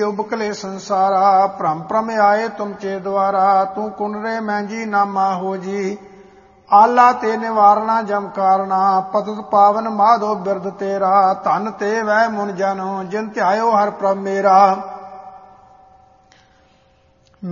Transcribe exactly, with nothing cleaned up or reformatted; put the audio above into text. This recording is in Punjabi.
ਉਬਕਲੇ ਸੰਸਾਰਾ, ਭ੍ਰਮ ਭ੍ਰਮ ਆਏ ਤੁਮ ਚੇ ਦੁਆਰਾ। ਤੂੰ ਕੁਨਰੇ ਮਹਿੰਜੀ ਨਾਮਾ ਹੋ ਜੀ, ਆਲਾ ਤੇ ਨਿਵਾਰਣਾ ਜਮ ਕਾਰਣਾ। ਪਤਿਤ ਪਾਵਨ ਮਾਧੋ ਬਿਰਦ ਤੇਰਾ, ਧਨ ਤੇ ਵੈ ਮੁਨ ਜਨ, ਜਿਨ ਧਿਆਇਓ ਹਰ ਪ੍ਰਭ ਮੇਰਾ।